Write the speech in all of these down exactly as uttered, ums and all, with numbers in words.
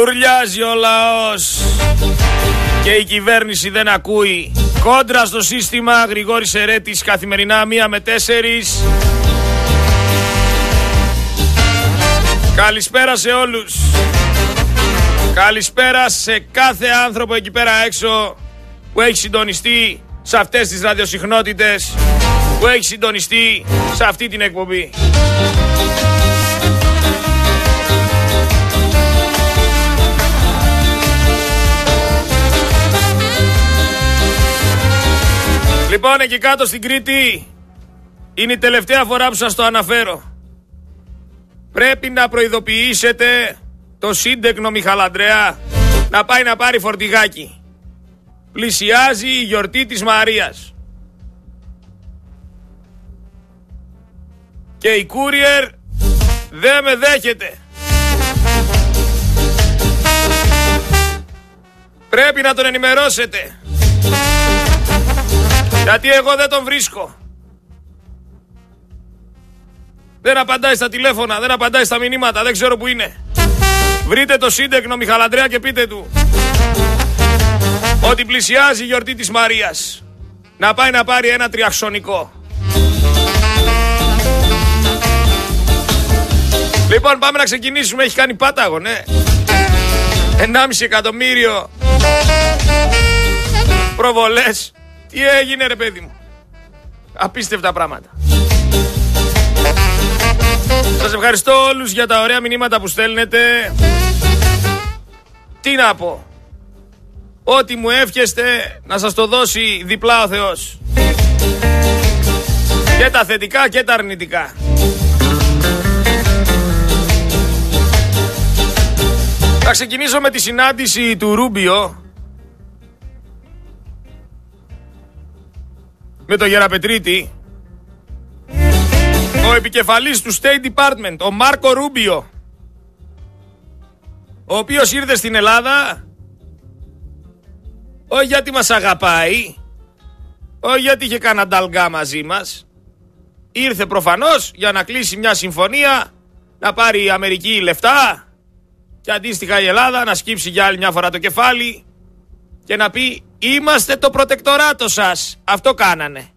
Ουρλιάζει ο λαός και η κυβέρνηση δεν ακούει. Κόντρα στο σύστημα, Γρηγόρης Ερέτης, καθημερινά μία με τέσσερις. Καλησπέρα σε όλους. Καλησπέρα σε κάθε άνθρωπο εκεί πέρα έξω που έχει συντονιστεί σε αυτές τις ραδιοσυχνότητες, που έχει συντονιστεί σε αυτή την εκπομπή. Λοιπόν, εκεί κάτω στην Κρήτη είναι η τελευταία φορά που σας το αναφέρω. Πρέπει να προειδοποιήσετε το σύντεκνο Μιχαλαντρέα να πάει να πάρει φορτηγάκι. Πλησιάζει η γιορτή της Μαρίας. Και η courier δεν με δέχεται. Πρέπει να τον ενημερώσετε. Γιατί εγώ δεν τον βρίσκω. Δεν απαντάει στα τηλέφωνα, δεν απαντάει στα μηνύματα, δεν ξέρω που είναι. Βρείτε το σύντεκνο Μιχαλαντρέα και πείτε του ότι πλησιάζει η γιορτή της Μαρίας. Να πάει να πάρει ένα τριαξονικό. Λοιπόν, πάμε να ξεκινήσουμε. Έχει κάνει πάταγο, ναι. ενάμιση εκατομμύριο προβολές. Τι έγινε ρε παιδί μου. Απίστευτα πράγματα. Σας ευχαριστώ όλους για τα ωραία μηνύματα που στέλνετε. Τι να πω. Ό,τι μου εύχεστε να σας το δώσει διπλά ο Θεός. Και τα θετικά και τα αρνητικά. Θα ξεκινήσω με τη συνάντηση του Ρούμπιο με τον Γεραπετρίτη. Ο επικεφαλής του State Department, ο Μάρκο Ρούμπιο, ο οποίος ήρθε στην Ελλάδα όχι γιατί μας αγαπάει, όχι γιατί είχε κανένα νταλγκά μαζί μας. Ήρθε προφανώς για να κλείσει μια συμφωνία, να πάρει η Αμερική λεφτά και αντίστοιχα η Ελλάδα να σκύψει για άλλη μια φορά το κεφάλι και να πει είμαστε το προτεκτοράτο σας. Αυτό κάνανε.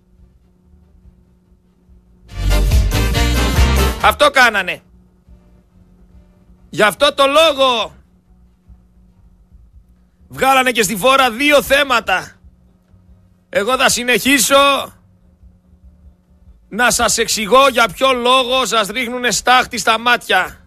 Αυτό κάνανε. Γι' αυτό το λόγο βγάλανε και στη φόρα δύο θέματα. Εγώ θα συνεχίσω να σας εξηγώ για ποιο λόγο σας ρίχνουνε στάχτη στα μάτια.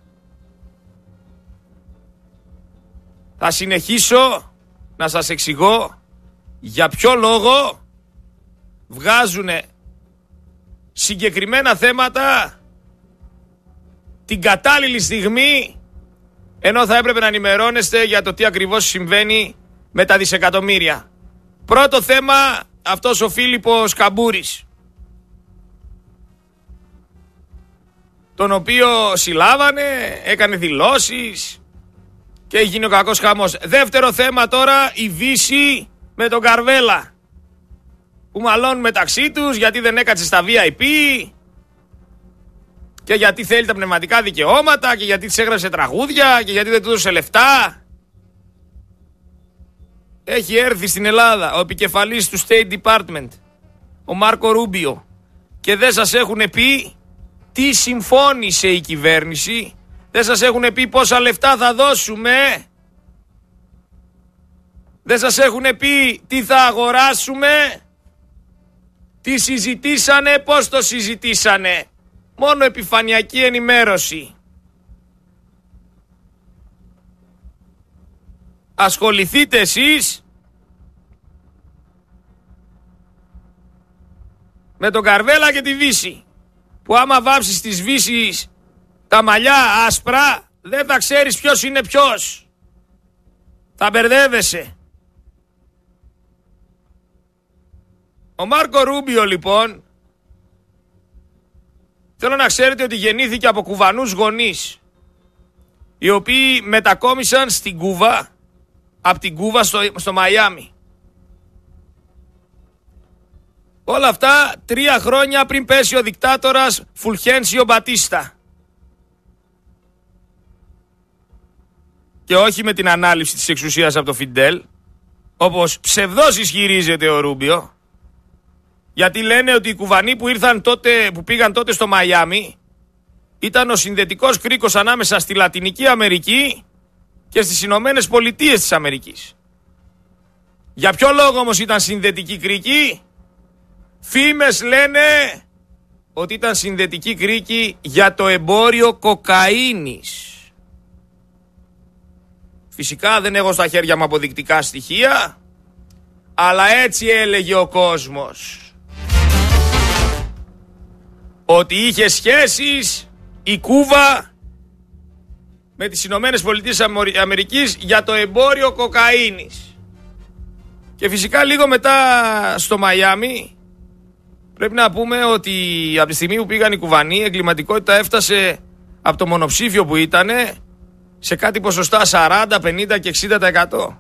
Θα συνεχίσω να σας εξηγώ για ποιο λόγο βγάζουνε συγκεκριμένα θέματα την κατάλληλη στιγμή, ενώ θα έπρεπε να ενημερώνεστε για το τι ακριβώς συμβαίνει με τα δισεκατομμύρια. Πρώτο θέμα, αυτός ο Φίλιππος Καμπούρης, τον οποίο συλλάβανε, έκανε δηλώσεις και έχει γίνει ο κακός χαμός. Δεύτερο θέμα τώρα, η Δύση με τον Καρβέλα, που μαλώνουν μεταξύ τους γιατί δεν έκατσε στα βι άι πι και γιατί θέλει τα πνευματικά δικαιώματα και γιατί της έγραψε τραγούδια και γιατί δεν του έδωσε λεφτά. Έχει έρθει στην Ελλάδα ο επικεφαλής του State Department, ο Μάρκο Ρούμπιο, και δεν σας έχουν πει τι συμφώνησε η κυβέρνηση, δεν σας έχουν πει πόσα λεφτά θα δώσουμε, δεν σας έχουν πει τι θα αγοράσουμε, τι συζητήσανε, πώς το συζητήσανε. Μόνο επιφανειακή ενημέρωση. Ασχοληθείτε εσείς με τον Καρβέλα και τη Δύση, που άμα βάψεις τις Δύσεις τα μαλλιά άσπρα δεν θα ξέρεις ποιος είναι ποιος. Θα μπερδεύεσαι. Ο Μάρκο Ρούμπιο λοιπόν, θέλω να ξέρετε ότι γεννήθηκε από Κουβανούς γονείς, οι οποίοι μετακόμισαν στην Κούβα, από την Κούβα στο, στο Μαϊάμι. Όλα αυτά τρία χρόνια πριν πέσει ο δικτάτορας Φουλχένσιο Μπατίστα. και όχι με την ανάληψη της εξουσίας από το Φιντέλ, όπως ψευδώς ισχυρίζεται ο Ρούμπιο, γιατί λένε ότι οι Κουβανοί που, ήρθαν τότε, που πήγαν τότε στο Μαϊάμι ήταν ο συνδετικός κρίκος ανάμεσα στη Λατινική Αμερική και στις Ηνωμένες Πολιτείες της Αμερικής. Για ποιο λόγο όμως ήταν συνδετική κρίκη? Φήμες λένε ότι ήταν συνδετική κρίκη για το εμπόριο κοκαίνης. Φυσικά δεν έχω στα χέρια μου αποδεικτικά στοιχεία, αλλά έτσι έλεγε ο κόσμος. Ότι είχε σχέσεις η Κούβα με τις Ηνωμένες Πολιτείες Αμερικής για το εμπόριο κοκαίνης. Και φυσικά λίγο μετά στο Μαϊάμι πρέπει να πούμε ότι από τη στιγμή που πήγαν οι Κουβανοί η εγκληματικότητα έφτασε από το μονοψήφιο που ήτανε σε κάτι ποσοστά σαράντα, πενήντα και εξήντα τοις εκατό.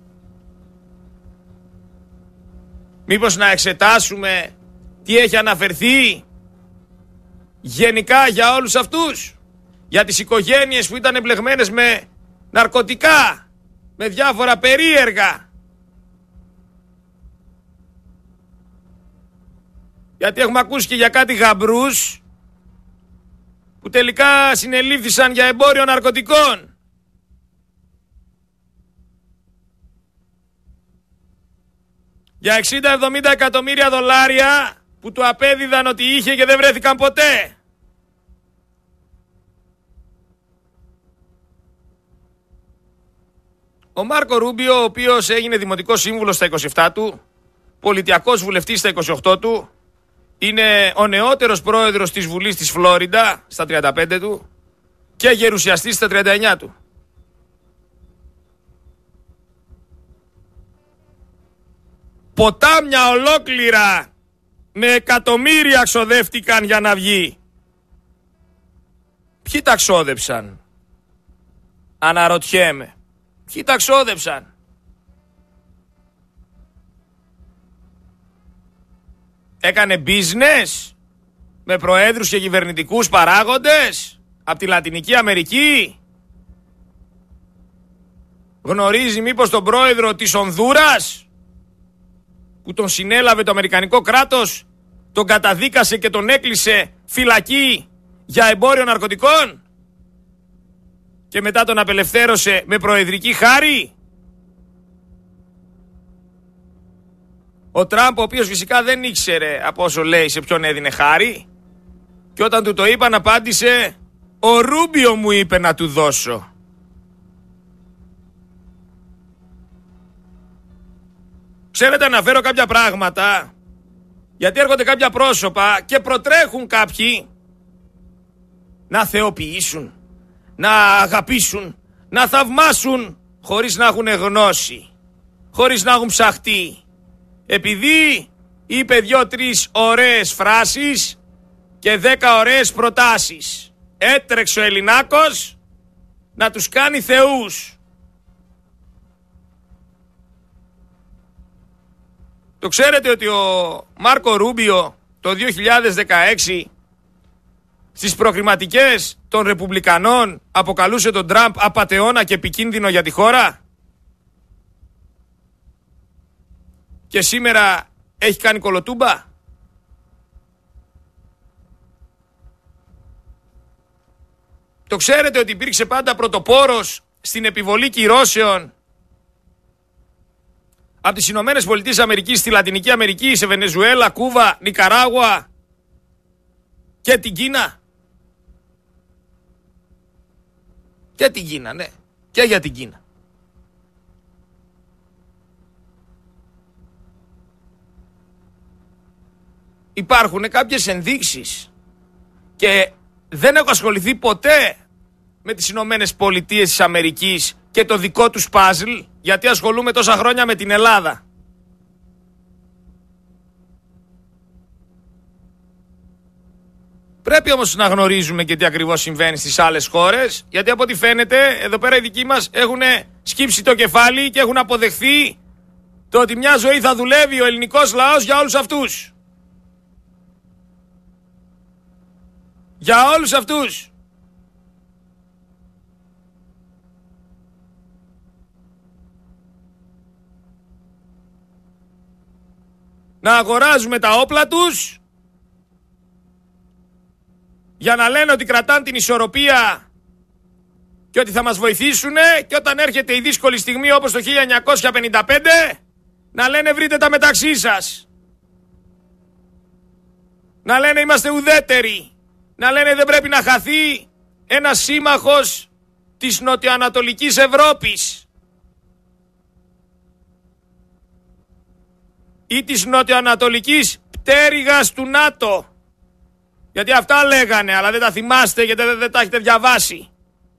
Μήπως να εξετάσουμε τι έχει αναφερθεί γενικά για όλους αυτούς, για τις οικογένειες που ήταν εμπλεγμένες με ναρκωτικά, με διάφορα περίεργα. Γιατί έχουμε ακούσει και για κάτι γαμπρούς που τελικά συνελήφθησαν για εμπόριο ναρκωτικών. Για εξήντα με εβδομήντα εκατομμύρια δολάρια που του απέδιδαν ότι είχε και δεν βρέθηκαν ποτέ. Ο Μάρκο Ρούμπιο, ο οποίος έγινε δημοτικός σύμβουλος στα είκοσι επτά του, πολιτιακός βουλευτής στα είκοσι οκτώ του, είναι ο νεότερος πρόεδρος της Βουλής της Φλόριντα στα τριάντα πέντε του και γερουσιαστής στα τριάντα εννιά του. Ποτάμια ολόκληρα με εκατομμύρια ξοδεύτηκαν για να βγει. Ποιοι τα ξόδεψαν? Αναρωτιέμαι. Ποιοι τα ξόδεψαν? Έκανε business με προέδρους και κυβερνητικούς παράγοντες από τη Λατινική Αμερική? Γνωρίζει μήπως τον πρόεδρο της Ονδούρας που τον συνέλαβε το Αμερικανικό κράτος, τον καταδίκασε και τον έκλεισε φυλακή για εμπόριο ναρκωτικών και μετά τον απελευθέρωσε με προεδρική χάρη? Ο Τραμπ, ο οποίος φυσικά δεν ήξερε από όσο λέει σε ποιον έδινε χάρη, και όταν του το είπαν απάντησε, ο Ρούμπιο μου είπε να του δώσω. Ξέρετε, αναφέρω κάποια πράγματα γιατί έρχονται κάποια πρόσωπα και προτρέχουν κάποιοι να θεοποιήσουν, να αγαπήσουν, να θαυμάσουν χωρίς να έχουν γνώση, χωρίς να έχουν ψαχτεί. Επειδή είπε δυο-τρεις ωραίες φράσεις και δέκα ωραίες προτάσεις, έτρεξε ο Ελληνάκος να τους κάνει θεούς. Το ξέρετε ότι ο Μάρκο Ρούμπιο το δύο χιλιάδες δεκαέξι στις προκριματικές των Ρεπουμπλικανών αποκαλούσε τον Τραμπ απατεώνα και επικίνδυνο για τη χώρα? Και σήμερα έχει κάνει κολοτούμπα? Το ξέρετε ότι υπήρξε πάντα πρωτοπόρος στην επιβολή κυρώσεων από τις Ηνωμένες Πολιτείες Αμερικής στη Λατινική Αμερική, σε Βενεζουέλα, Κούβα, Νικαράγουα και την Κίνα? Και την Κίνα, ναι. Και για την Κίνα. Υπάρχουν κάποιες ενδείξεις και δεν έχω ασχοληθεί ποτέ με τις Ηνωμένες Πολιτείες της Αμερικής και το δικό τους παζλ, γιατί ασχολούμαι τόσα χρόνια με την Ελλάδα. Πρέπει όμως να γνωρίζουμε και τι ακριβώς συμβαίνει στις άλλες χώρες, γιατί από ό,τι φαίνεται εδώ πέρα οι δικοί μας έχουν σκύψει το κεφάλι και έχουν αποδεχθεί το ότι μια ζωή θα δουλεύει ο ελληνικός λαός για όλους αυτούς. Για όλους αυτούς. να αγοράζουμε τα όπλα τους για να λένε ότι κρατάνε την ισορροπία και ότι θα μας βοηθήσουν, και όταν έρχεται η δύσκολη στιγμή όπως το χίλια εννιακόσια πενήντα πέντε να λένε βρείτε τα μεταξύ σας. Να λένε είμαστε ουδέτεροι. Να λένε δεν πρέπει να χαθεί ένας σύμμαχος της νοτιοανατολικής Ευρώπης ή της νοτιοανατολικής πτέρυγας του ΝΑΤΟ. Γιατί αυτά λέγανε, αλλά δεν τα θυμάστε γιατί δεν, δεν τα έχετε διαβάσει.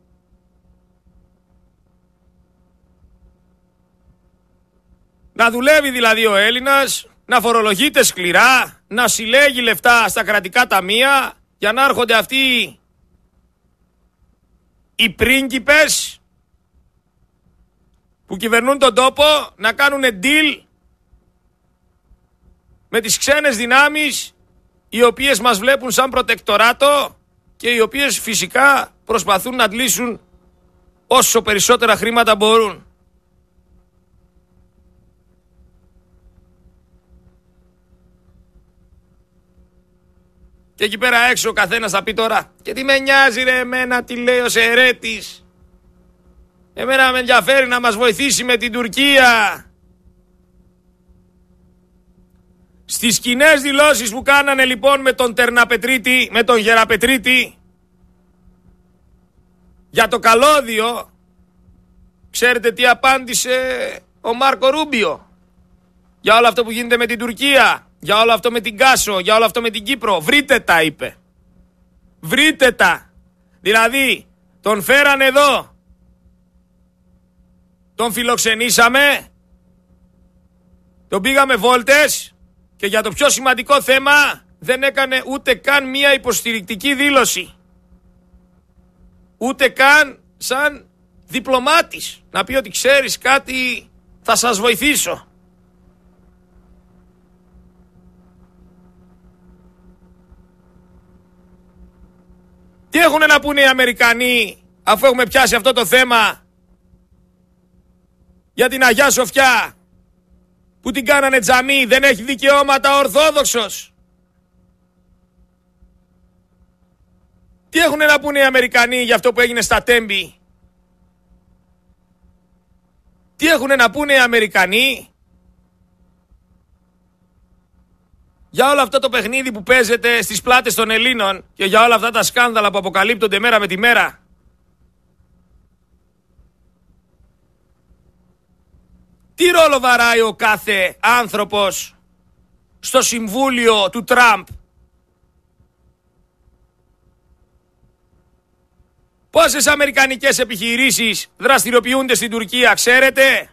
Να δουλεύει δηλαδή ο Έλληνας, να φορολογείται σκληρά, να συλλέγει λεφτά στα κρατικά ταμεία για να έρχονται αυτοί οι πρίγκιπες που κυβερνούν τον τόπο να κάνουν deal με τις ξένες δυνάμεις οι οποίες μας βλέπουν σαν προτεκτοράτο και οι οποίες φυσικά προσπαθούν να αντλήσουν όσο περισσότερα χρήματα μπορούν. Και εκεί πέρα έξω ο καθένας θα πει τώρα και τι με νοιάζει ρε εμένα τι λέει ο Σερέτης. Εμένα με ενδιαφέρει να μας βοηθήσει με την Τουρκία. Στις κοινές δηλώσεις που κάνανε λοιπόν με τον Τερναπετρίτη, με τον Γεραπετρίτη για το καλώδιο, ξέρετε τι απάντησε ο Μάρκο Ρούμπιο για όλο αυτό που γίνεται με την Τουρκία, για όλο αυτό με την Κάσο, για όλο αυτό με την Κύπρο? Βρείτε τα, είπε. Βρείτε τα. Δηλαδή τον φέρανε εδώ, τον φιλοξενήσαμε, τον πήγαμε βόλτες και για το πιο σημαντικό θέμα δεν έκανε ούτε καν μία υποστηρικτική δήλωση. Ούτε καν σαν διπλωμάτης να πει ότι ξέρεις κάτι, θα σας βοηθήσω. Τι έχουν να πούνε οι Αμερικανοί αφού έχουμε πιάσει αυτό το θέμα για την Αγιά Σοφιά που την κάνανε τζαμί, δεν έχει δικαιώματα ορθόδοξος? Τι έχουν να πούνε οι Αμερικανοί για αυτό που έγινε στα Τέμπη? Τι έχουν να πούνε οι Αμερικανοί για όλο αυτό το παιχνίδι που παίζεται στις πλάτες των Ελλήνων και για όλα αυτά τα σκάνδαλα που αποκαλύπτονται μέρα με τη μέρα? Τι ρόλο βαράει ο κάθε άνθρωπος στο συμβούλιο του Τραμπ? Πόσες αμερικανικές επιχειρήσεις δραστηριοποιούνται στην Τουρκία, ξέρετε?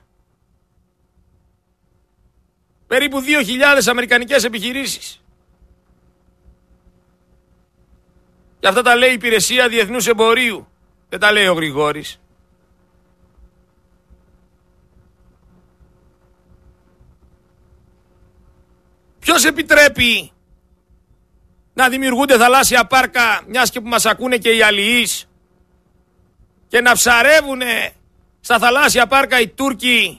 Περίπου δύο χιλιάδες αμερικανικές επιχειρήσεις. Και αυτά τα λέει η Υπηρεσία Διεθνούς Εμπορίου. Δεν τα λέει ο Γρηγόρης. Ποιος επιτρέπει να δημιουργούνται θαλάσσια πάρκα, μιας και που μας ακούνε και οι αλληλείς, και να ψαρεύουνε στα θαλάσσια πάρκα οι Τούρκοι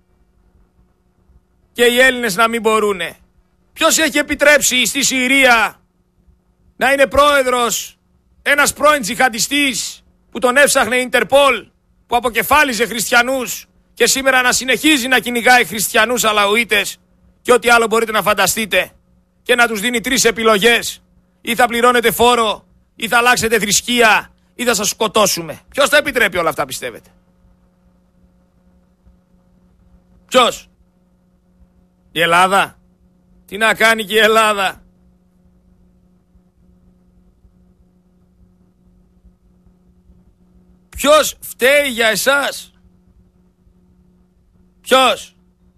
και οι Έλληνες να μην μπορούνε? Ποιος έχει επιτρέψει στη Συρία να είναι πρόεδρος ένας πρώην τζιχαντιστής που τον έψαχνε η Ιντερπόλ, που αποκεφάλιζε χριστιανούς και σήμερα να συνεχίζει να κυνηγάει χριστιανούς αλαουίτες και ό,τι άλλο μπορείτε να φανταστείτε, και να τους δίνει τρεις επιλογές: ή θα πληρώνετε φόρο, ή θα αλλάξετε θρησκεία, ή θα σας σκοτώσουμε? Ποιος τα επιτρέπει όλα αυτά, πιστεύετε? Ποιος? Η Ελλάδα? Τι να κάνει και η Ελλάδα? Ποιος φταίει για εσάς? Ποιος?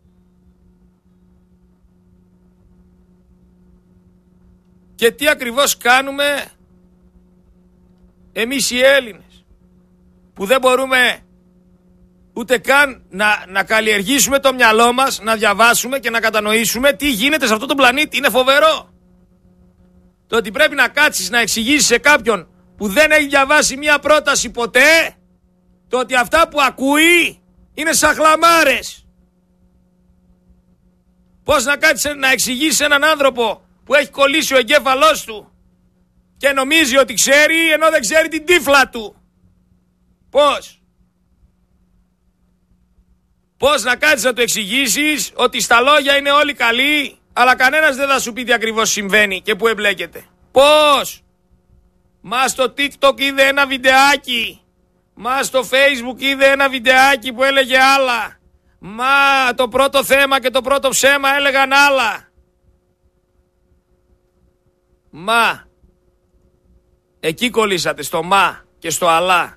Και τι ακριβώς κάνουμε εμείς οι Έλληνες που δεν μπορούμε ούτε καν να, να καλλιεργήσουμε το μυαλό μας, να διαβάσουμε και να κατανοήσουμε τι γίνεται σε αυτόν τον πλανήτη? Είναι φοβερό. Το ότι πρέπει να κάτσεις να εξηγήσεις σε κάποιον που δεν έχει διαβάσει μία πρόταση ποτέ, το ότι αυτά που ακούει είναι σαχλαμάρες. Πώς να κάτσεις να εξηγήσεις σε έναν άνθρωπο που έχει κολλήσει ο εγκέφαλός του και νομίζει ότι ξέρει ενώ δεν ξέρει την τύφλα του? Πώς? Πώς να κάτσεις να του εξηγήσεις ότι στα λόγια είναι όλοι καλοί, αλλά κανένας δεν θα σου πει τι ακριβώς συμβαίνει και που εμπλέκεται? Πώς? Μα στο TikTok είδε ένα βιντεάκι, μα στο Facebook είδε ένα βιντεάκι που έλεγε άλλα, μα το πρώτο θέμα και το πρώτο ψέμα έλεγαν άλλα. Μα εκεί κολλήσατε, στο μα και στο αλλά.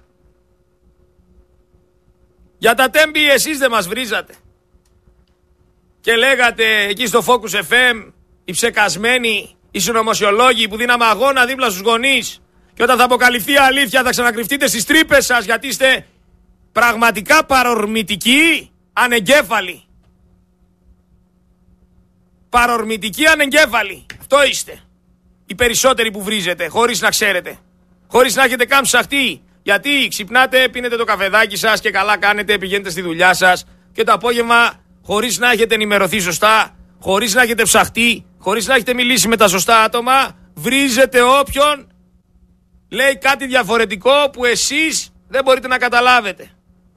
Για τα τέμπη εσείς δεν μας βρίζατε και λέγατε εκεί στο Focus εφ εμ οι ψεκασμένοι, οι συνωμοσιολόγοι που δίναμε αγώνα δίπλα στους γονείς, και όταν θα αποκαλυφθεί η αλήθεια θα ξανακρυφτείτε στις τρύπες σας, γιατί είστε πραγματικά παρορμητικοί ανεγκέφαλοι. Παρορμητικοί ανεγκέφαλοι. Αυτό είστε. Οι περισσότεροι που βρίζετε χωρίς να ξέρετε, χωρίς να έχετε καν ψαχτεί. Γιατί ξυπνάτε, πίνετε το καφεδάκι σας και καλά κάνετε, πηγαίνετε στη δουλειά σας και το απόγευμα, χωρίς να έχετε ενημερωθεί σωστά, χωρίς να έχετε ψαχτεί, χωρίς να έχετε μιλήσει με τα σωστά άτομα, βρίζετε όποιον λέει κάτι διαφορετικό που εσείς δεν μπορείτε να καταλάβετε.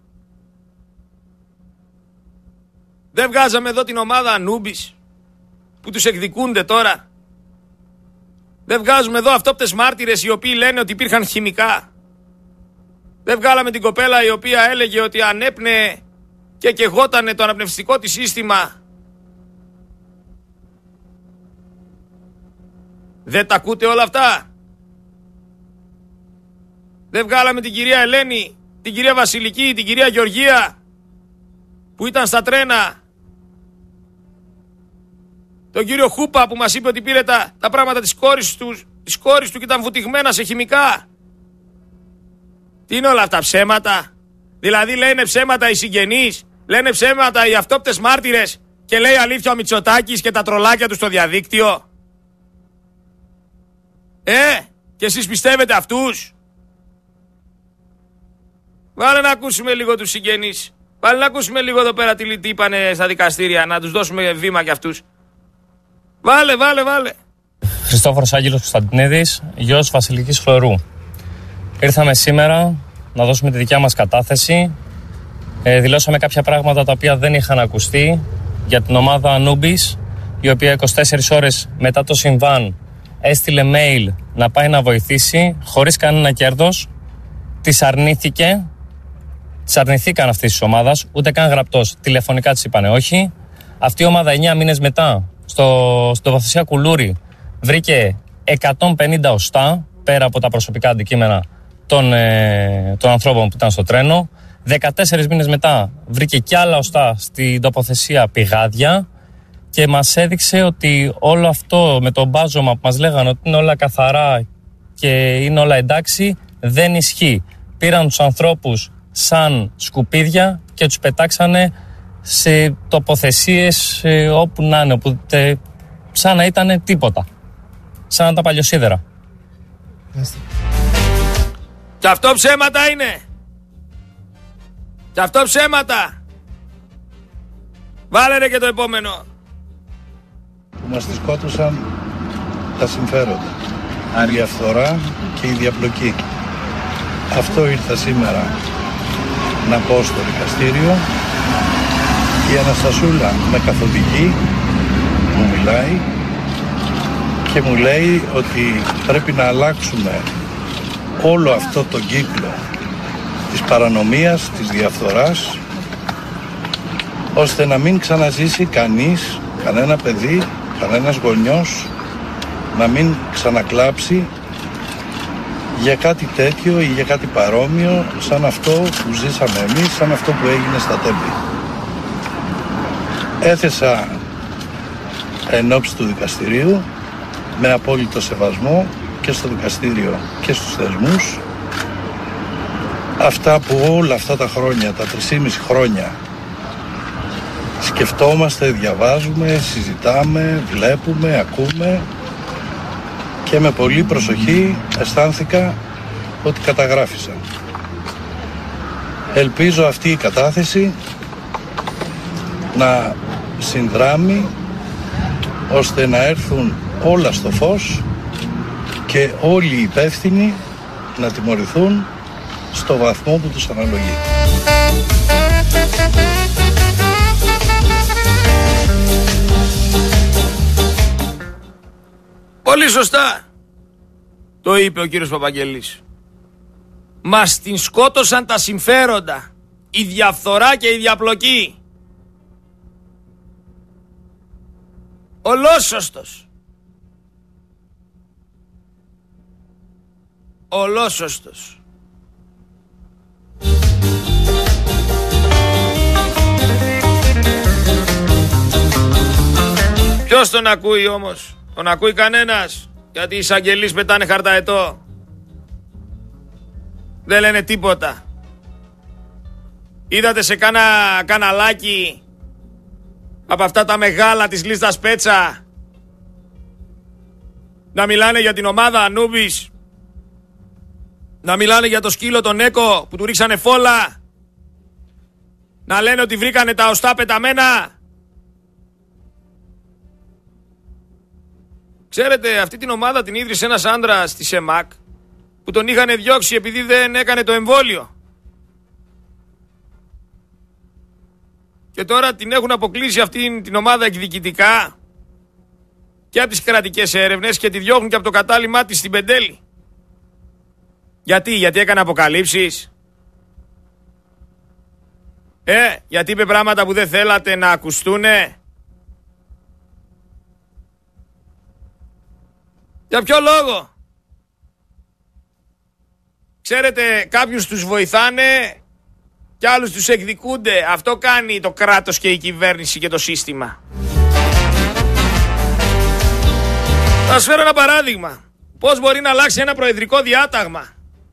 Δεν βγάζαμε εδώ την ομάδα Ανούμπης που τους εκδικούνται τώρα? Δεν βγάζουμε εδώ αυτόπτες μάρτυρες οι οποίοι λένε ότι υπήρχαν χημικά? Δεν βγάλαμε την κοπέλα η οποία έλεγε ότι ανέπνεε και κεγότανε το αναπνευστικό της σύστημα? Δεν τα ακούτε όλα αυτά? Δεν βγάλαμε την κυρία Ελένη, την κυρία Βασιλική, την κυρία Γεωργία που ήταν στα τρένα, τον κύριο Χούπα που μας είπε ότι πήρε τα, τα πράγματα της κόρης του, της κόρης του και ήταν βουτυγμένα σε χημικά? Τι είναι όλα αυτά, ψέματα? Δηλαδή λένε ψέματα οι συγγενείς, λένε ψέματα οι αυτόπτες μάρτυρες και λέει αλήθεια ο Μητσοτάκης και τα τρολάκια του στο διαδίκτυο? Ε, και εσείς πιστεύετε αυτούς? Βάλε να ακούσουμε λίγο τους συγγενείς. Βάλε να ακούσουμε λίγο εδώ πέρα τι, τι είπανε στα δικαστήρια, να τους δώσουμε βήμα κι αυτούς. Βάλε, βάλε, βάλε. Χριστόφορος Άγγελος Κωνσταντινίδης, γιος Βασιλικής Χλωρού. Ήρθαμε σήμερα να δώσουμε τη δικιά μας κατάθεση. Ε, δηλώσαμε κάποια πράγματα τα οποία δεν είχαν ακουστεί για την ομάδα Ανούμπης, η οποία είκοσι τέσσερις ώρες μετά το συμβάν έστειλε mail να πάει να βοηθήσει χωρίς κανένα κέρδος. Της αρνήθηκε, της αρνηθήκαν αυτής της ομάδας, ούτε καν γραπτός. Τηλεφωνικά της είπανε όχι. Αυτή η ομάδα εννιά μήνες μετά στο, στην τοποθεσία Κουλούρη βρήκε εκατόν πενήντα οστά πέρα από τα προσωπικά αντικείμενα των, ε, των ανθρώπων που ήταν στο τρένο. δεκατέσσερις μήνες μετά βρήκε κι άλλα οστά στην τοποθεσία Πηγάδια και μας έδειξε ότι όλο αυτό με το μπάζωμα που μας λέγανε ότι είναι όλα καθαρά και είναι όλα εντάξει, δεν ισχύει. Πήραν τους ανθρώπους σαν σκουπίδια και τους πετάξανε σε τοποθεσίες ε, όπου να είναι, όπου, τε, σαν να ήταν τίποτα. Σαν να τα παλιοσίδερα. Και αυτό ψέματα είναι. Και αυτό ψέματα. Βάλε ρε και το επόμενο. Που μας τη σκότωσαν τα συμφέροντα. Η διαφθορά και η διαπλοκή. Αυτό ήρθα σήμερα να πω στο δικαστήριο. Η Αναστασούλα με καθοδηγεί, μου μιλάει και μου λέει ότι πρέπει να αλλάξουμε όλο αυτό το κύκλο της παρανομίας, της διαφθοράς, ώστε να μην ξαναζήσει κανείς, κανένα παιδί, κανένας γονιός, να μην ξανακλάψει για κάτι τέτοιο ή για κάτι παρόμοιο σαν αυτό που ζήσαμε εμείς, σαν αυτό που έγινε στα Τέμπη. Έθεσα ενόψει του δικαστηρίου με απόλυτο σεβασμό και στο δικαστήριο και στους θεσμούς αυτά που όλα αυτά τα χρόνια, τα τρισήμιση χρόνια σκεφτόμαστε, διαβάζουμε, συζητάμε, βλέπουμε, ακούμε και με πολύ προσοχή αισθάνθηκα ότι καταγράφησαν. Ελπίζω αυτή η κατάθεση να συνδράμει ώστε να έρθουν όλα στο φως και όλοι οι υπεύθυνοι να τιμωρηθούν στο βαθμό που τους αναλογεί. Πολύ σωστά το είπε ο κύριος Παπαγγελής. Μας την σκότωσαν τα συμφέροντα, η διαφθορά και η διαπλοκή. Ολόσωστος. Ολόσωστος. Ποιος τον ακούει όμως? Τον ακούει κανένας? Γιατί οι εισαγγελείς πετάνε χαρταετό. Δεν λένε τίποτα. Είδατε σε κάνα καναλάκι από αυτά τα μεγάλα της λίστας Πέτσα να μιλάνε για την ομάδα Ανούμπης, να μιλάνε για το σκύλο τον Έκο που του ρίξανε φόλα, να λένε ότι βρήκανε τα οστά πεταμένα? Ξέρετε, αυτή την ομάδα την ίδρυσε ένας άντρας στη ΣΕΜΑΚ που τον είχαν διώξει επειδή δεν έκανε το εμβόλιο. Και τώρα την έχουν αποκλείσει αυτήν την ομάδα εκδικητικά και από τις κρατικές έρευνες και τη διώχνουν και από το κατάλημά της στην Πεντέλη. Γιατί, γιατί έκανε αποκαλύψεις? Ε, γιατί είπε πράγματα που δεν θέλατε να ακουστούνε? Για ποιο λόγο? Ξέρετε, κάποιους τους βοηθάνε και άλλους τους εκδικούνται. Αυτό κάνει το κράτος και η κυβέρνηση και το σύστημα. Θα σας φέρω ένα παράδειγμα. Πώς μπορεί να αλλάξει ένα προεδρικό διάταγμα.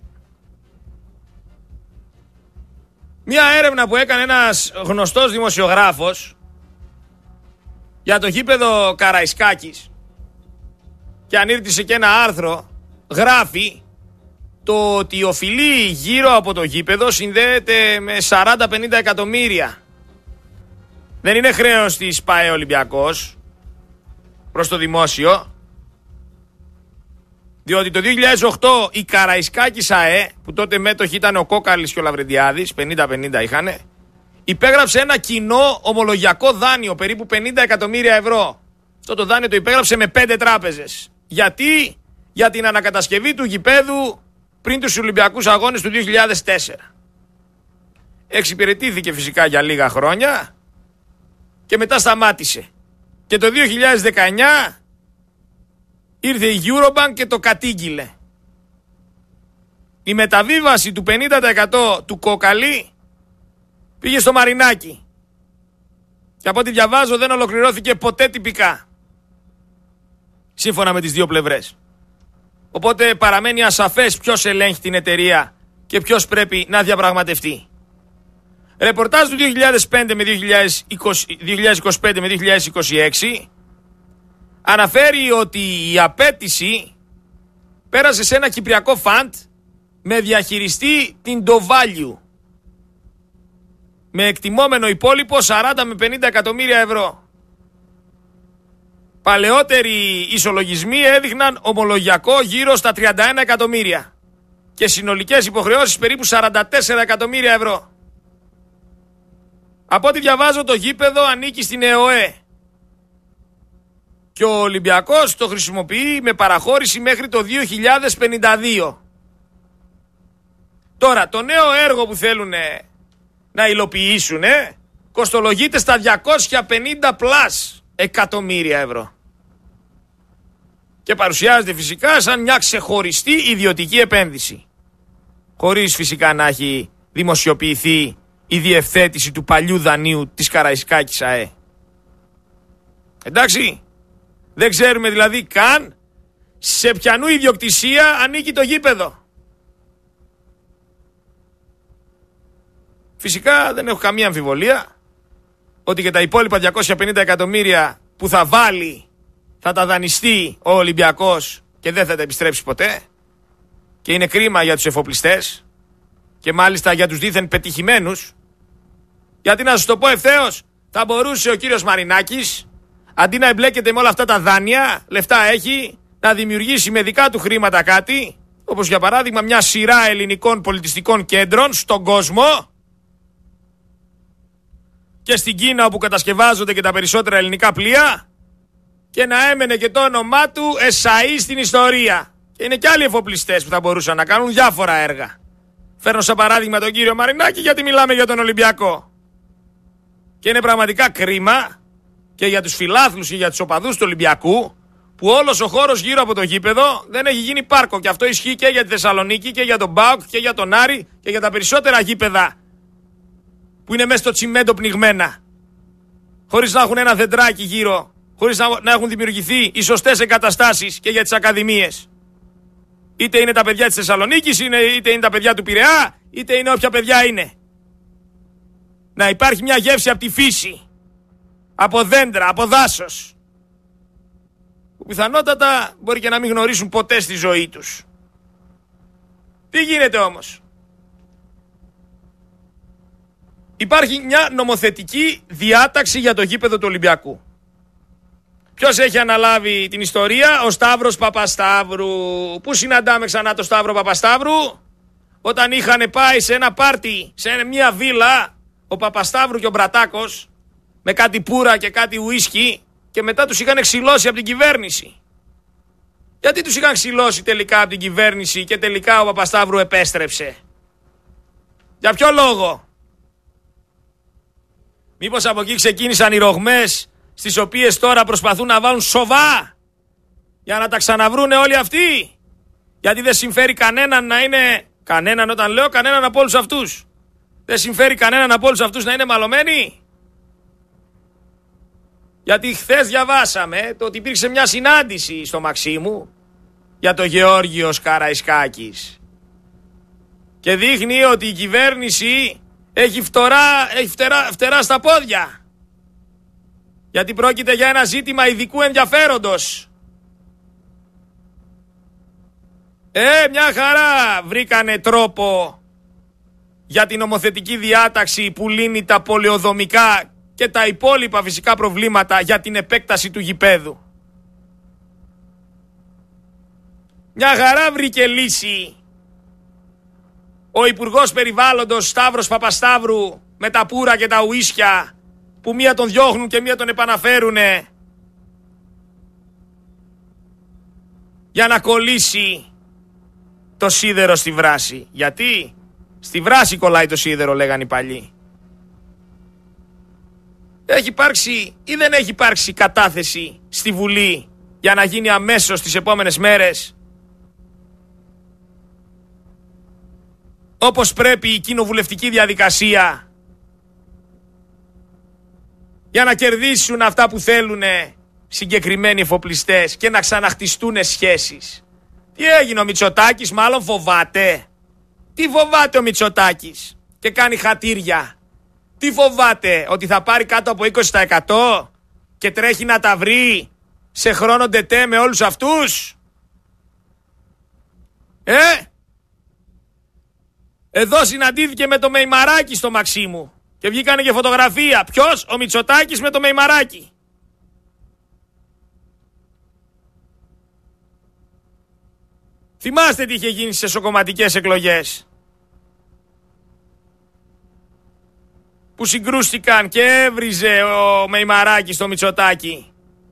Μια έρευνα που έκανε ένας γνωστός δημοσιογράφος για το γήπεδο Καραϊσκάκης και ανήρτησε και ένα άρθρο, γράφει το ότι η οφειλή γύρω από το γήπεδο συνδέεται με σαράντα με πενήντα εκατομμύρια. Δεν είναι χρέος της ΠΑΕ Ολυμπιακός προς το δημόσιο, διότι το δύο χιλιάδες οκτώ η Καραϊσκάκης ΑΕ, που τότε μέτοχοι ήταν ο Κόκαλης και ο Λαβρεντιάδης, πενήντα πενήντα είχανε, υπέγραψε ένα κοινό ομολογιακό δάνειο περίπου πενήντα εκατομμύρια ευρώ. Αυτό το δάνειο το υπέγραψε με πέντε τράπεζες. Γιατί? Για την ανακατασκευή του γηπέδου πριν τους Ολυμπιακούς Αγώνες του δύο χιλιάδες τέσσερα. Εξυπηρετήθηκε φυσικά για λίγα χρόνια και μετά σταμάτησε. Και το δύο χιλιάδες δεκαεννιά ήρθε η Eurobank και το κατήγγειλε. Η μεταβίβαση του πενήντα τοις εκατό του Κόκαλη πήγε στο Μαρινάκι. Και από ό,τι διαβάζω δεν ολοκληρώθηκε ποτέ τυπικά. Σύμφωνα με τις δύο πλευρές. Οπότε παραμένει ασαφές ποιος ελέγχει την εταιρεία και ποιος πρέπει να διαπραγματευτεί. Ρεπορτάζ του δύο χιλιάδες πέντε με δύο χιλιάδες είκοσι, δύο χιλιάδες είκοσι πέντε με δύο χιλιάδες είκοσι έξι αναφέρει ότι η απέτηση πέρασε σε ένα κυπριακό φαντ με διαχειριστή την Do Value, με εκτιμόμενο υπόλοιπο σαράντα με πενήντα εκατομμύρια ευρώ. Παλαιότεροι ισολογισμοί έδειχναν ομολογιακό γύρω στα τριάντα ένα εκατομμύρια και συνολικές υποχρεώσεις περίπου σαράντα τέσσερα εκατομμύρια ευρώ. Από ό,τι διαβάζω το γήπεδο ανήκει στην ΕΟΕ και ο Ολυμπιακός το χρησιμοποιεί με παραχώρηση μέχρι το δύο χιλιάδες πενήντα δύο. Τώρα το νέο έργο που θέλουν να υλοποιήσουν κοστολογείται στα διακόσια πενήντα πλας εκατομμύρια ευρώ. Και παρουσιάζεται φυσικά σαν μια ξεχωριστή ιδιωτική επένδυση. Χωρίς φυσικά να έχει δημοσιοποιηθεί η διευθέτηση του παλιού δανείου της Καραϊσκάκης ΑΕ. Εντάξει, δεν ξέρουμε δηλαδή καν σε ποιανού ιδιοκτησία ανήκει το γήπεδο. Φυσικά δεν έχω καμία αμφιβολία ότι και τα υπόλοιπα διακόσια πενήντα εκατομμύρια που θα βάλει θα τα δανειστεί ο Ολυμπιακός και δεν θα τα επιστρέψει ποτέ. Και είναι κρίμα για τους εφοπλιστές και μάλιστα για τους δίθεν πετυχημένους. Γιατί να σας το πω ευθέως, θα μπορούσε ο κύριος Μαρινάκης αντί να εμπλέκεται με όλα αυτά τα δάνεια, λεφτά έχει, να δημιουργήσει με δικά του χρήματα κάτι, όπως για παράδειγμα μια σειρά ελληνικών πολιτιστικών κέντρων στον κόσμο και στην Κίνα όπου κατασκευάζονται και τα περισσότερα ελληνικά πλοία, και να έμενε και το όνομά του εσαΐ στην ιστορία. Και είναι και άλλοι εφοπλιστές που θα μπορούσαν να κάνουν διάφορα έργα. Φέρνω σαν παράδειγμα τον κύριο Μαρινάκη, γιατί μιλάμε για τον Ολυμπιακό. Και είναι πραγματικά κρίμα και για τους φιλάθλους και για τους οπαδούς του Ολυμπιακού, που όλος ο χώρος γύρω από το γήπεδο δεν έχει γίνει πάρκο. Και αυτό ισχύει και για τη Θεσσαλονίκη και για τον ΠΑΟΚ και για τον Άρη και για τα περισσότερα γήπεδα που είναι μέσα στο τσιμέντο πνιγμένα, χωρίς να έχουν ένα δεντράκι γύρω, χωρίς να έχουν δημιουργηθεί οι σωστές εγκαταστάσεις και για τις ακαδημίες. Είτε είναι τα παιδιά της Θεσσαλονίκης, είτε είναι τα παιδιά του Πειραιά, είτε είναι όποια παιδιά είναι. Να υπάρχει μια γεύση από τη φύση, από δέντρα, από δάσος, που πιθανότατα μπορεί και να μην γνωρίσουν ποτέ στη ζωή τους. Τι γίνεται όμως? Υπάρχει μια νομοθετική διάταξη για το γήπεδο του Ολυμπιακού. Ποιος έχει αναλάβει την ιστορία? Ο Σταύρος Παπασταύρου. Πού συναντάμε ξανά το Σταύρο Παπασταύρου? Όταν είχαν πάει σε ένα πάρτι, σε μια βίλα, ο Παπασταύρου και ο Μπρατάκος, με κάτι πουρα και κάτι ουίσκι, και μετά τους είχαν ξυλώσει από την κυβέρνηση. Γιατί τους είχαν ξυλώσει τελικά από την κυβέρνηση και τελικά ο Παπασταύρου επέστρεψε? Για ποιο λόγο? Μήπως από εκεί ξεκίνησαν οι ρογμές, στις οποίες τώρα προσπαθούν να βάλουν σοβά για να τα ξαναβρούνε όλοι αυτοί? Γιατί δεν συμφέρει κανέναν να είναι... Κανέναν, όταν λέω κανέναν από όλους αυτούς. Δεν συμφέρει κανέναν από όλους αυτούς να είναι μαλωμένοι? Γιατί χθες διαβάσαμε το ότι υπήρξε μια συνάντηση στο Μαξίμου για το Γεώργιος Καραϊσκάκης. Και δείχνει ότι η κυβέρνηση έχει φτερά, έχει φτερά, φτερά στα πόδια. Γιατί πρόκειται για ένα ζήτημα ειδικού ενδιαφέροντος. Ε, μια χαρά βρήκανε τρόπο για την νομοθετική διάταξη που λύνει τα πολεοδομικά και τα υπόλοιπα φυσικά προβλήματα για την επέκταση του γηπέδου. Μια χαρά βρήκε λύση ο Υπουργός Περιβάλλοντος Σταύρος Παπασταύρου με τα πουρα και τα ουίσκια, που μία τον διώχνουν και μία τον επαναφέρουνε, για να κολλήσει το σίδερο στη βράση. Γιατί στη βράση κολλάει το σίδερο, λέγανε οι παλιοί. Έχει υπάρξει ή δεν έχει υπάρξει κατάθεση στη Βουλή για να γίνει αμέσως τις επόμενες μέρες, όπως πρέπει, η κοινοβουλευτική διαδικασία για να κερδίσουν αυτά που θέλουν συγκεκριμένοι εφοπλιστές και να ξαναχτιστούν σχέσεις? Τι έγινε? Ο Μητσοτάκης μάλλον φοβάται. Τι φοβάται ο Μητσοτάκης και κάνει χατήρια? Τι φοβάται? Ότι θα πάρει κάτω από είκοσι τοις εκατό και τρέχει να τα βρει σε χρόνο ντετέ με όλους αυτούς? Ε? Εδώ συναντήθηκε με το Μεϊμαράκι στο Μαξίμου και βγήκανε και φωτογραφία. Ποιος? Ο Μητσοτάκης με το Μεϊμαράκι. Θυμάστε τι είχε γίνει στις εσωκομματικές εκλογές, που συγκρούστηκαν και έβριζε ο Μεϊμαράκης στο Μητσοτάκη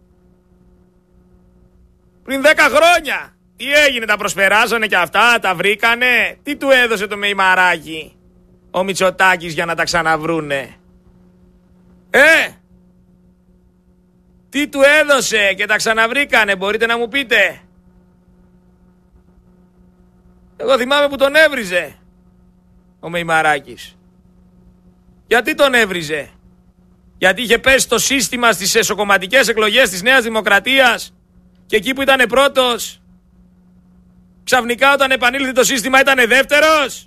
πριν δέκα χρόνια. Τι έγινε? Τα προσπεράσανε και αυτά, τα βρήκανε? Τι του έδωσε το Μεϊμαράκι ο Μητσοτάκης για να τα ξαναβρούνε? Ε, τι του έδωσε και τα ξαναβρήκανε? Μπορείτε να μου πείτε? Εγώ θυμάμαι που τον έβριζε ο Μεϊμαράκης. Γιατί τον έβριζε? Γιατί είχε πέσει το σύστημα στις εσωκομματικές εκλογές της Νέας Δημοκρατίας και εκεί που ήταν πρώτος, ξαφνικά όταν επανήλθε το σύστημα ήταν δεύτερος?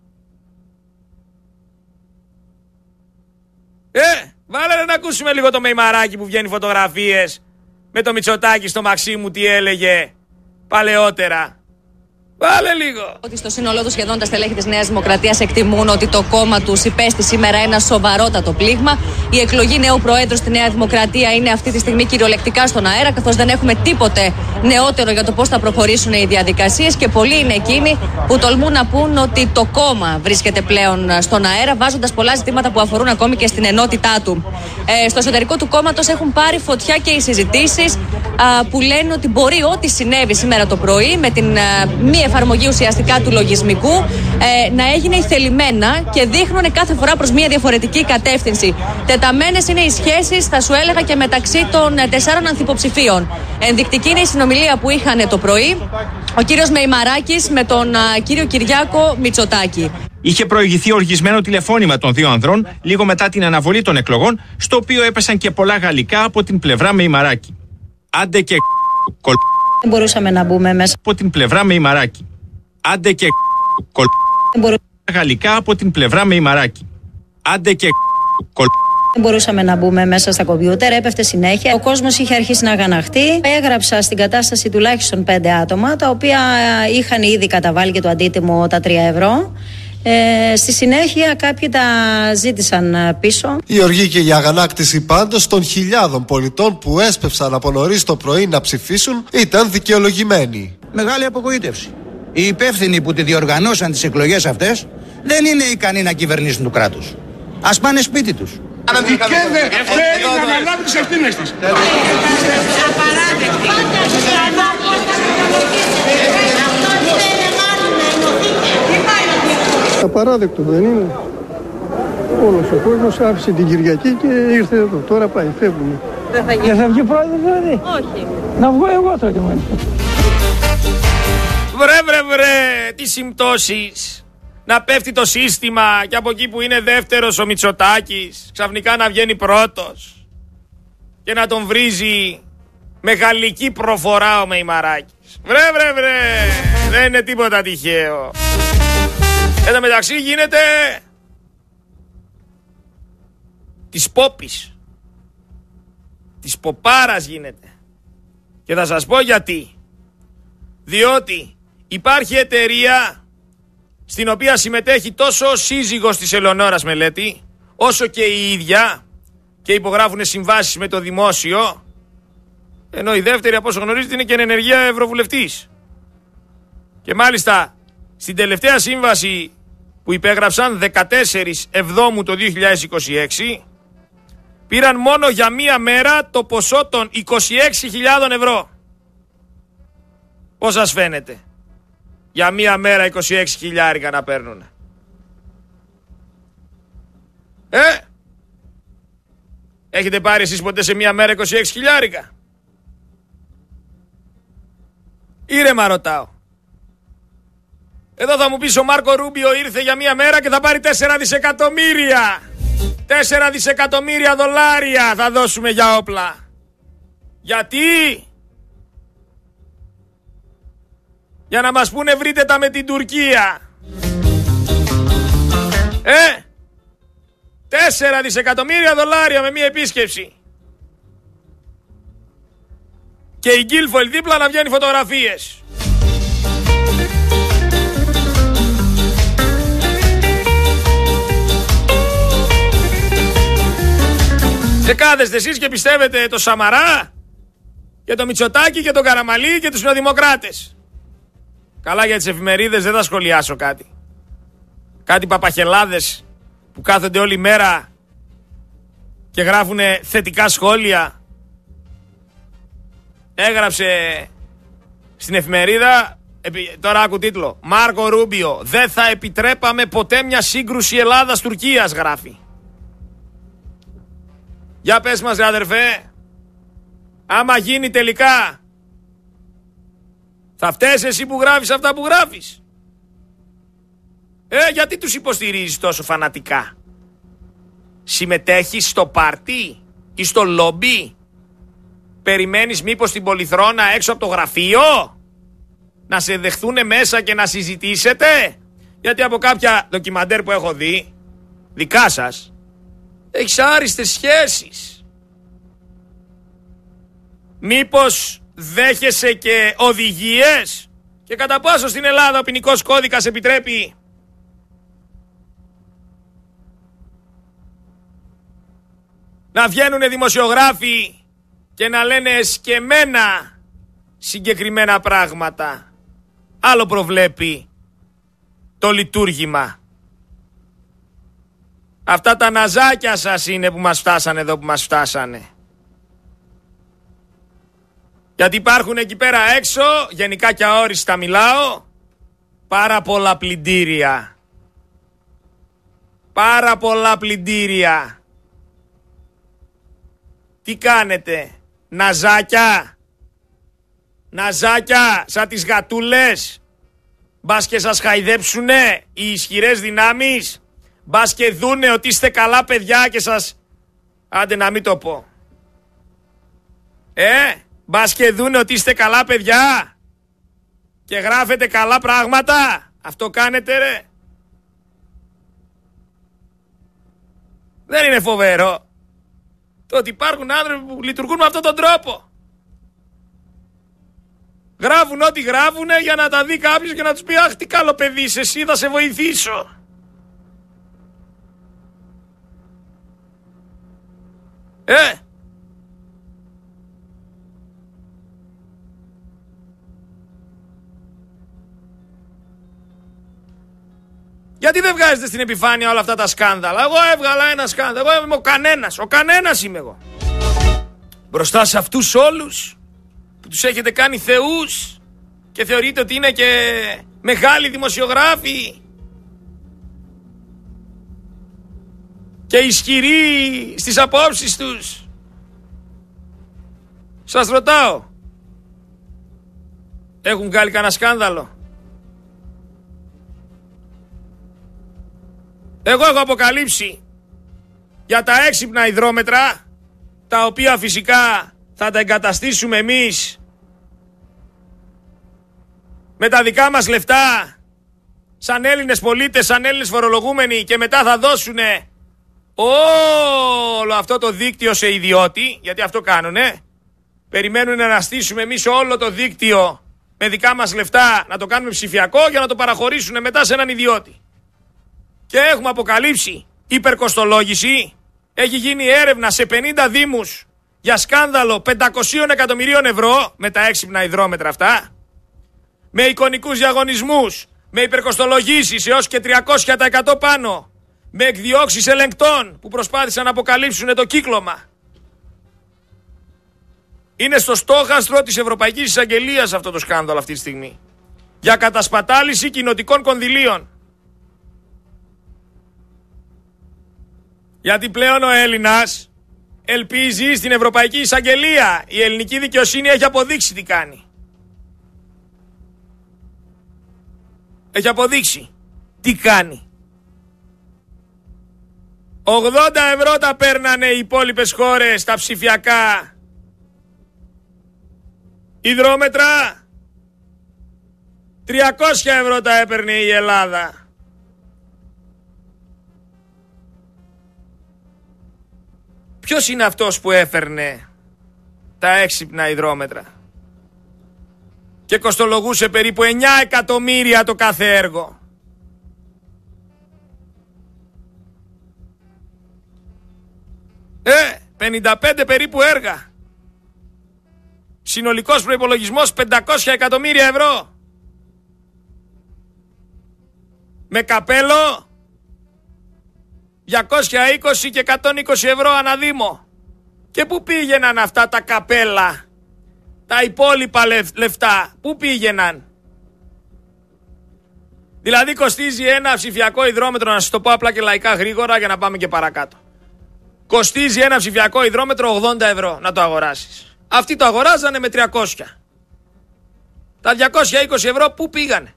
Ε, βάλε να ακούσουμε λίγο το Μεϊμαράκι που βγαίνει φωτογραφίες με το Μητσοτάκη στο Μαξίμου, τι έλεγε παλαιότερα. Βάλε λίγο. Ότι στο σύνολό του σχεδόν τα στελέχη της Νέας Δημοκρατίας εκτιμούν ότι το κόμμα τους υπέστη σήμερα ένα σοβαρότατο πλήγμα. Η εκλογή νέου Προέδρου στη Νέα Δημοκρατία είναι αυτή τη στιγμή κυριολεκτικά στον αέρα, καθώς δεν έχουμε τίποτε νεότερο για το πώς θα προχωρήσουν οι διαδικασίες και πολλοί είναι εκείνοι που τολμούν να πούν ότι το κόμμα βρίσκεται πλέον στον αέρα, βάζοντας πολλά ζητήματα που αφορούν ακόμη και στην ενότητά του. Ε, στο εσωτερικό του κόμματος έχουν πάρει φωτιά και οι συζητήσεις α, που λένε ότι μπορεί ό,τι συνέβη σήμερα το πρωί με την α, μη εφαρμογή ουσιαστικά του λογισμικού ε, να έγινε θελημένα και δείχνουν κάθε φορά προς μια διαφορετική κατεύθυνση. Τεταμένες είναι οι σχέσεις, θα σου έλεγα, και μεταξύ των τεσσάρων ανθυποψηφίων. Ενδεικτική είναι η συνομιλία που είχαν το πρωί ο κύριος Μεϊμαράκης με τον α, κύριο Κυριάκο Μητσοτάκη. Είχε προηγηθεί οργισμένο τηλεφώνημα των δύο ανδρών λίγο μετά την αναβολή των εκλογών, στο οποίο έπεσαν και πολλά γαλλικά από την πλευρά Μεϊμαράκη. Άντε και κολ... Δεν μπορούσαμε να μπούμε μέσα. Από την πλευρά Μεϊμαράκη. Άντε και κολ... Δεν μπορού... γαλλικά από την πλευρά Μεϊμαράκη. Άντε και κολ... Δεν μπορούσαμε να μπούμε μέσα στα κομπιούτερ, έπεφτε συνέχεια. Ο κόσμος είχε αρχίσει να αγαναχτεί. Έγραψα στην κατάσταση τουλάχιστον πέντε άτομα, τα οποία είχαν ήδη καταβάλει και το αντίτιμο τα τρία ευρώ. Ε, στη συνέχεια κάποιοι τα ζήτησαν πίσω. Η οργή και η αγανάκτηση πάντως των χιλιάδων πολιτών που έσπευσαν από νωρίς το πρωί να ψηφίσουν ήταν δικαιολογημένη. Μεγάλη απογοήτευση. Οι υπεύθυνοι που τη διοργανώσαν τις εκλογές αυτές δεν είναι ικανοί να κυβερνήσουν του κράτους. Ας πάνε σπίτι τους. Και δεν θέλει να αναλάβει τις ευθύνες της. Απαράδεκτο δεν είναι? Όλος ο κόσμος άφησε την Κυριακή και ήρθε εδώ. Τώρα πάει, φεύγουμε. Δεν θα, δεν θα βγει πρόεδρος δηλαδή? Όχι. Να βγω εγώ τώρα και μόνο. Βρε βρε βρε, τι συμπτώσεις. Να πέφτει το σύστημα και από εκεί που είναι δεύτερος ο Μητσοτάκης ξαφνικά να βγαίνει πρώτος και να τον βρίζει με γαλλική προφορά ο Μεϊμαράκης. Βρε βρε βρε, δεν είναι τίποτα τυχαίο. Εν τω μεταξύ γίνεται της πόπης, της ποπάρας γίνεται. Και θα σας πω γιατί. Διότι υπάρχει εταιρεία στην οποία συμμετέχει τόσο ο σύζυγος της Ελεονόρας Μελέτη, όσο και η ίδια, και υπογράφουν συμβάσεις με το δημόσιο, ενώ η δεύτερη, από όσο γνωρίζετε, είναι και ενεργεία ευρωβουλευτής. Και μάλιστα στην τελευταία σύμβαση που υπέγραψαν δεκατέσσερις Εβδόμου το δύο χιλιάδες είκοσι έξι, πήραν μόνο για μία μέρα το ποσό των είκοσι έξι χιλιάδες ευρώ. Πώς σας φαίνεται? Για μία μέρα είκοσι έξι χιλιάρικα να παίρνουν. Ε! Έχετε πάρει εσείς ποτέ σε μία μέρα είκοσι έξι χιλιάρικα? Ήρεμα ρωτάω. Εδώ θα μου πεις ο Μάρκο Ρούμπιο ήρθε για μία μέρα και θα πάρει τέσσερα δισεκατομμύρια. τέσσερα δισεκατομμύρια δολάρια θα δώσουμε για όπλα. Γιατί? Για να μας πούνε βρείτε τα με την Τουρκία. Ε! Τέσσερα δισεκατομμύρια δολάρια με μία επίσκεψη. Και η Γκίλφοιλ δίπλα να βγαίνει φωτογραφίες. Και κάθεστε εσείς και πιστεύετε το Σαμαρά και το Μητσοτάκη και τον Καραμαλή και τους νεοδημοκράτες. Καλά, για τις εφημερίδες δεν θα σχολιάσω κάτι. Κάτι παπαχελάδες που κάθονται όλη μέρα και γράφουν θετικά σχόλια. Έγραψε στην εφημερίδα, τώρα άκου τίτλο, Μάρκο Ρούμπιο, δεν θα επιτρέπαμε ποτέ μια σύγκρουση Ελλάδας-Τουρκίας, γράφει. Για πες μας, ρε αδερφέ, άμα γίνει τελικά, θα φταίς εσύ που γράφεις αυτά που γράφεις? Ε, γιατί τους υποστηρίζεις τόσο φανατικά? Συμμετέχεις στο πάρτι ή στο λόμπι? Περιμένεις μήπως την πολυθρόνα έξω από το γραφείο να σε δεχθούν μέσα και να συζητήσετε? Γιατί από κάποια ντοκιμαντέρ που έχω δει, δικά σας, έχεις άριστες σχέσεις. Μήπως δέχεσαι και οδηγίες Και κατά πόσο στην Ελλάδα ο ποινικός κώδικας επιτρέπει να βγαίνουν δημοσιογράφοι και να λένε εσκεμμένα συγκεκριμένα πράγματα. Άλλο προβλέπει το λειτουργήμα. Αυτά τα ναζάκια σας είναι που μας φτάσανε εδώ που μας φτάσανε. Γιατί υπάρχουν εκεί πέρα έξω, γενικά και αόριστα μιλάω, πάρα πολλά πλυντήρια. Πάρα πολλά πλυντήρια. Τι κάνετε, ναζάκια, ναζάκια σαν τις γατούλες, μπας και σας χαϊδέψουνε οι ισχυρές δυνάμεις, μπας και δούνε ότι είστε καλά παιδιά και σας, άντε να μην το πω, ε, μπας και δούνε ότι είστε καλά παιδιά και γράφετε καλά πράγματα, αυτό κάνετε ρε. Δεν είναι φοβερό το ότι υπάρχουν άνθρωποι που λειτουργούν με αυτόν τον τρόπο? Γράφουν ό,τι γράφουνε για να τα δει κάποιος και να τους πει αχ τι καλό παιδί είσαι εσύ, θα σε βοηθήσω. Ε! Γιατί δεν βγάζετε στην επιφάνεια όλα αυτά τα σκάνδαλα? Εγώ έβγαλα ένα σκάνδαλο. Εγώ είμαι ο κανένας. Ο κανένας είμαι εγώ. Μπροστά σε αυτούς όλους που τους έχετε κάνει θεούς και θεωρείτε ότι είναι και μεγάλοι δημοσιογράφοι και ισχυροί στις απόψεις τους. Σας ρωτάω, έχουν βγάλει κανένα σκάνδαλο? Εγώ έχω αποκαλύψει για τα έξυπνα υδρόμετρα, τα οποία φυσικά θα τα εγκαταστήσουμε εμείς με τα δικά μας λεφτά, σαν Έλληνες πολίτες, σαν Έλληνες φορολογούμενοι, και μετά θα δώσουνε όλο αυτό το δίκτυο σε ιδιώτη, γιατί αυτό κάνουνε. Περιμένουν να αναστήσουμε εμείς όλο το δίκτυο με δικά μας λεφτά, να το κάνουμε ψηφιακό για να το παραχωρήσουν μετά σε έναν ιδιώτη. Και έχουμε αποκαλύψει υπερκοστολόγηση. Έχει γίνει έρευνα σε πενήντα δήμους για σκάνδαλο πεντακόσια εκατομμυρίων ευρώ με τα έξυπνα υδρόμετρα αυτά. Με εικονικούς διαγωνισμούς, με υπερκοστολογήσεις έως και τριακόσια τοις εκατό πάνω. Με εκδιώξεις ελεγκτών που προσπάθησαν να αποκαλύψουν το κύκλωμα. Είναι στο στόχαστρο της Ευρωπαϊκής Εισαγγελίας αυτό το σκάνδαλο αυτή τη στιγμή. Για κατασπατάληση κοινοτικών κονδυλίων. Γιατί πλέον ο Έλληνας ελπίζει στην Ευρωπαϊκή Εισαγγελία. Η ελληνική δικαιοσύνη έχει αποδείξει τι κάνει. Έχει αποδείξει τι κάνει. ογδόντα ευρώ τα παίρνανε οι υπόλοιπες χώρες τα ψηφιακά υδρόμετρα. τριακόσια ευρώ τα έπαιρνε η Ελλάδα. Ποιος είναι αυτός που έφερνε τα έξυπνα υδρόμετρα και κοστολογούσε περίπου εννιά εκατομμύρια το κάθε έργο? Ε, πενήντα πέντε περίπου έργα. Συνολικός προϋπολογισμός πεντακόσια εκατομμύρια ευρώ. Με καπέλο διακόσια είκοσι και εκατόν είκοσι ευρώ αναδήμο. Και πού πήγαιναν αυτά τα καπέλα, τα υπόλοιπα λεφτά, πού πήγαιναν? Δηλαδή κοστίζει ένα ψηφιακό υδρόμετρο, να σας το πω απλά και λαϊκά γρήγορα για να πάμε και παρακάτω. Κοστίζει ένα ψηφιακό υδρόμετρο ογδόντα ευρώ να το αγοράσεις. Αυτοί το αγοράζανε με τριακόσια. Τα διακόσια είκοσι ευρώ πού πήγανε?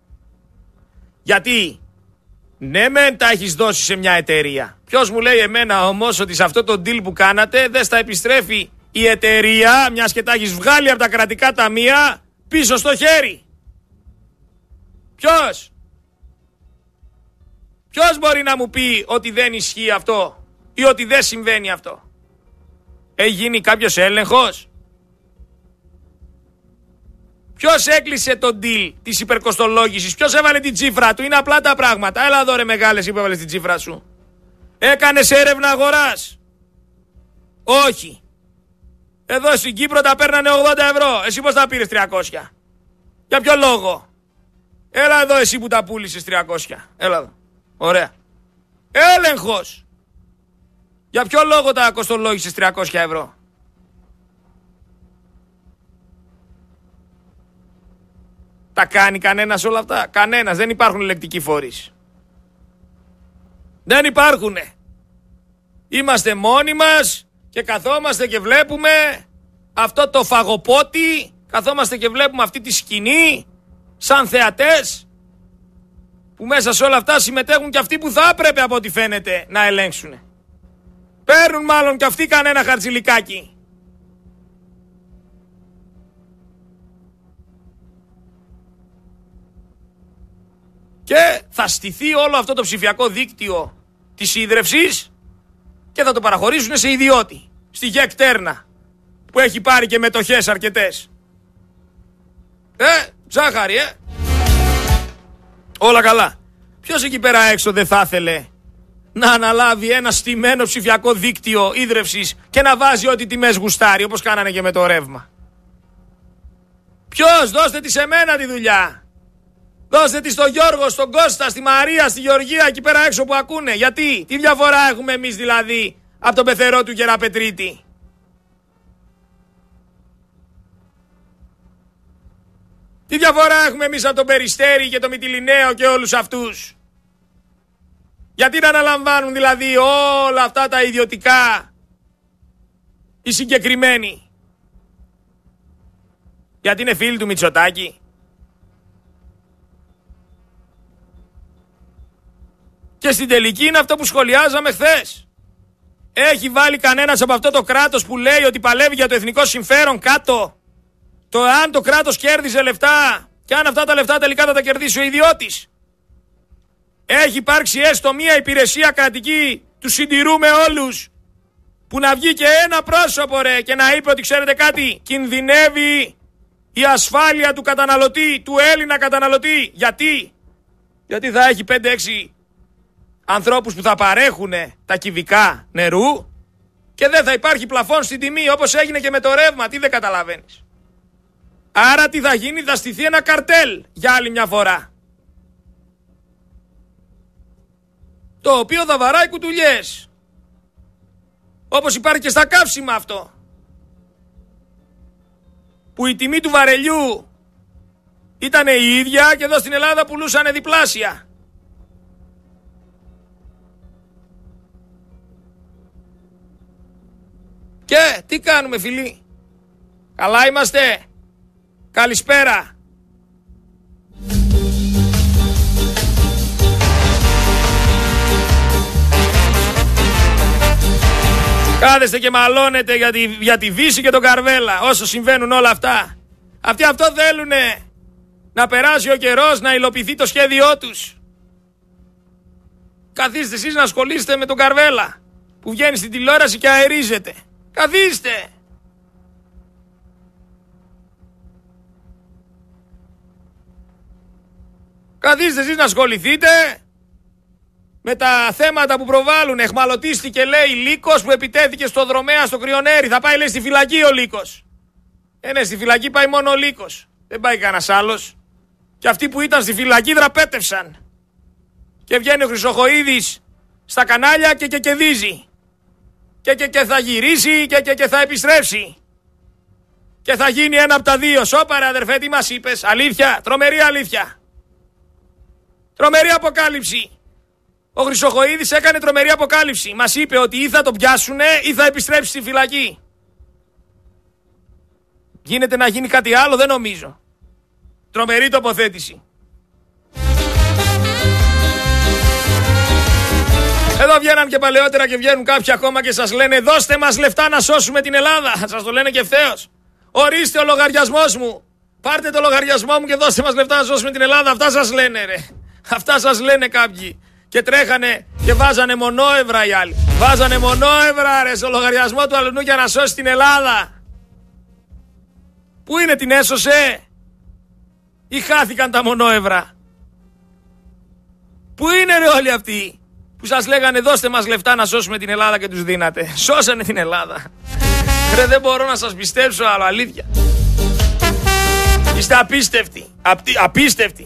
Γιατί ναι μεν τα έχεις δώσει σε μια εταιρεία. Ποιος μου λέει εμένα όμως ότι σε αυτό το deal που κάνατε δεν στα επιστρέφει η εταιρεία, μιας και τα έχεις βγάλει από τα κρατικά ταμεία, πίσω στο χέρι? Ποιος? Ποιος μπορεί να μου πει ότι δεν ισχύει αυτό ή ότι δεν συμβαίνει αυτό? Έχει γίνει κάποιος έλεγχος? Ποιος έκλεισε τον deal της υπερκοστολόγησης, ποιος έβαλε την τσίφρα του, είναι απλά τα πράγματα. Έλα εδώ ρε μεγάλες που έβαλες την τσίφρα σου. Έκανες έρευνα αγοράς? Όχι. Εδώ στην Κύπρο τα παίρνανε ογδόντα ευρώ, εσύ πώς τα πήρες τριακόσια? Για ποιο λόγο? Έλα εδώ εσύ που τα πούλησες τριακόσια. Έλα εδώ. Ωραία. Έλεγχος. Για ποιο λόγο τα κοστολόγησες τριακόσια ευρώ? Τα κάνει κανένας όλα αυτά? Κανένας. Δεν υπάρχουν ελεκτικοί φορείς. Δεν υπάρχουνε. Είμαστε μόνοι μας και καθόμαστε και βλέπουμε αυτό το φαγοπότη, καθόμαστε και βλέπουμε αυτή τη σκηνή σαν θεατές, που μέσα σε όλα αυτά συμμετέχουν και αυτοί που θα έπρεπε από ό,τι φαίνεται να ελέγξουν. Παίρνουν μάλλον και αυτοί κανένα χαρτζηλικάκι. Και θα στηθεί όλο αυτό το ψηφιακό δίκτυο της ίδρευσης και θα το παραχωρήσουν σε ιδιώτη, στη ΓΕΚ Τέρνα, που έχει πάρει και μετοχές αρκετές. Ε, ζάχαρη, ε. Όλα καλά. Ποιος εκεί πέρα έξω δεν θα ήθελε να αναλάβει ένα στημένο ψηφιακό δίκτυο ίδρευσης και να βάζει ό,τι τιμές γουστάρει, όπως κάνανε και με το ρεύμα? Ποιος? Δώστε τη σε μένα τη δουλειά. Δώστε τη στο Γιώργο, στον Κώστα, στη Μαρία, στη Γεωργία, εκεί πέρα έξω που ακούνε. Γιατί? Τι διαφορά έχουμε εμείς δηλαδή από τον πεθερό του Γεραπετρίτη? Τι διαφορά έχουμε εμείς από τον Περιστέρη και τον Μυτιληναίο και όλους αυτούς? Γιατί να αναλαμβάνουν δηλαδή όλα αυτά τα ιδιωτικά οι συγκεκριμένοι? Γιατί είναι φίλοι του Μητσοτάκη? Και στην τελική είναι αυτό που σχολιάζαμε χθες. Έχει βάλει κανένας από αυτό το κράτος που λέει ότι παλεύει για το εθνικό συμφέρον κάτω το αν το κράτος κέρδιζε λεφτά και αν αυτά τα λεφτά τελικά θα τα κερδίσει ο ιδιώτης? Έχει υπάρξει έστω μία υπηρεσία κρατική, του συντηρούμε όλους, που να βγει και ένα πρόσωπο ρε και να είπε ότι ξέρετε κάτι, κινδυνεύει η ασφάλεια του καταναλωτή, του Έλληνα καταναλωτή? Γιατί? Γιατί θα έχει πέντε έξι ανθρώπους που θα παρέχουν τα κυβικά νερού και δεν θα υπάρχει πλαφόν στην τιμή, όπως έγινε και με το ρεύμα. Τι δεν καταλαβαίνεις? Άρα τι θα γίνει? Θα στηθεί ένα καρτέλ για άλλη μια φορά, το οποίο θα βαράει κουτουλιές, όπως υπάρχει και στα καύσιμα αυτό, που η τιμή του βαρελιού ήταν η ίδια και εδώ στην Ελλάδα πουλούσαν διπλάσια. Και τι κάνουμε φίλοι? Καλά είμαστε? Καλησπέρα. Κάθεστε και μαλώνετε για τη, για τη Δύση και τον Καρβέλα όσο συμβαίνουν όλα αυτά. Αυτοί αυτό θέλουνε, να περάσει ο καιρός, να υλοποιηθεί το σχέδιό τους. Καθίστε εσείς να ασχολείστε με τον Καρβέλα που βγαίνει στην τηλεόραση και αερίζεται. Καθίστε. Καθίστε εσείς να ασχοληθείτε με τα θέματα που προβάλλουν. Εχμαλωτίστηκε λέει Λύκος που επιτέθηκε στο Δρομέα στο Κρυονέρι. Θα πάει λέει στη φυλακή ο Λύκος. Ε ναι, στη φυλακή πάει μόνο ο Λύκος. Δεν πάει κανένας άλλος. Και αυτοί που ήταν στη φυλακή δραπέτευσαν. Και βγαίνει ο Χρυσοχοΐδης στα κανάλια και και κεδίζει. Και, και, και θα γυρίσει και, και, και θα επιστρέψει. Και θα γίνει ένα από τα δύο. Σώπα ρε αδερφέ, τι μας είπες? Αλήθεια, τρομερή αλήθεια. Τρομερή αποκάλυψη. Ο Χρυσοχοΐδης έκανε τρομερή αποκάλυψη. Μας είπε ότι ή θα τον πιάσουνε ή θα επιστρέψει στη φυλακή. Γίνεται να γίνει κάτι άλλο? Δεν νομίζω. Τρομερή τοποθέτηση. Εδώ βγαίναν και παλαιότερα και βγαίνουν κάποιοι ακόμα και σας λένε δώστε μας λεφτά να σώσουμε την Ελλάδα. Σας το λένε και ευθέως. Ορίστε ο λογαριασμός μου. Πάρτε το λογαριασμό μου και δώστε μας λεφτά να σώσουμε την Ελλάδα. Αυτά σας λένε ρε. Αυτά σας λένε κάποιοι. Και τρέχανε και βάζανε μονόευρα οι άλλοι. Βάζανε μονόευρα ρε στο λογαριασμό του αλλού για να σώσει την Ελλάδα. Πού είναι, την έσωσε? ή χάθηκαν τα μονόευρα? Πού είναι ρε όλοι αυτοί που σας λέγανε δώστε μας λεφτά να σώσουμε την Ελλάδα και τους δίνατε? Σώσανε την Ελλάδα. Ρε δεν μπορώ να σας πιστέψω άλλο, αλήθεια. Είστε απίστευτοι. Απτι... Απίστευτοι.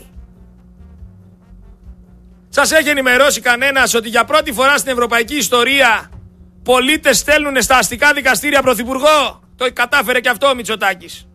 Σας έχει ενημερώσει κανένας ότι για πρώτη φορά στην ευρωπαϊκή ιστορία πολίτες στέλνουν στα αστικά δικαστήρια πρωθυπουργό? Το κατάφερε και αυτό ο Μητσοτάκης.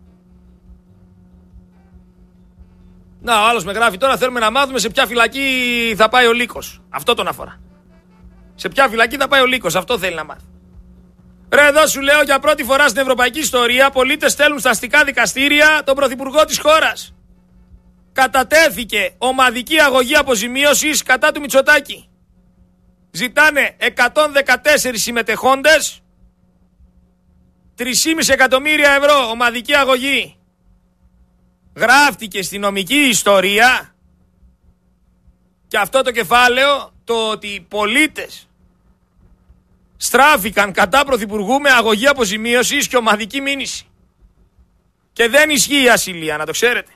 Να, ο άλλος με γράφει τώρα, θέλουμε να μάθουμε σε ποια φυλακή θα πάει ο Λύκος. Αυτό τον αφορά. Σε ποια φυλακή θα πάει ο Λύκος, αυτό θέλει να μάθει. Ρε εδώ σου λέω, για πρώτη φορά στην ευρωπαϊκή ιστορία πολίτες στέλνουν στα αστικά δικαστήρια τον πρωθυπουργό της χώρας. Κατατέθηκε ομαδική αγωγή αποζημίωσης κατά του Μητσοτάκη. Ζητάνε εκατόν δεκατέσσερις συμμετεχόντες, τρία κόμμα πέντε εκατομμύρια ευρώ ομαδική αγωγή. Γράφτηκε στη νομική ιστορία και αυτό το κεφάλαιο, το ότι οι πολίτες στράφηκαν κατά πρωθυπουργού με αγωγή αποζημίωσης και ομαδική μήνυση. Και δεν ισχύει η ασυλία, να το ξέρετε.